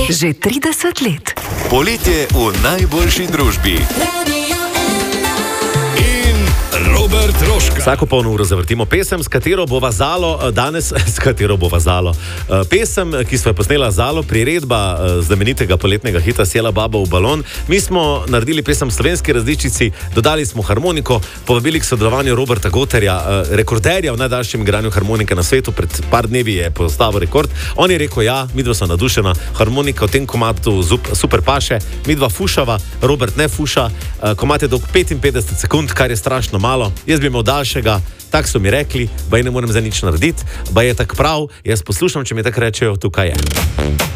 Že 30 let. Poletje v najboljši družbi. Robert Roška. Vsako polno uro zavrtimo pesem, s katero bo vazalo danes, pesem, ki smo jo posnela Zalo, priredba znamenitega poletnega hita Sjela baba v balon. Mi smo naredili pesem v slovenski različici, dodali smo harmoniko, povabili k sodelovanju Roberta Goterja, rekorderja v najdaljšem igranju harmonike na svetu. Pred par dnevi je postavil rekord. On je rekel, ja, midva so nadušena, harmonika v tem komadu super paše, midva fušava, Robert ne fuša, komad je dolg 55 sekund, kar je strašno malo. Jaz bi imel daljšega, tako so mi rekli, baj ne morem za nič narediti, baj je tak prav, jaz poslušam, če mi tako rečejo, tukaj je.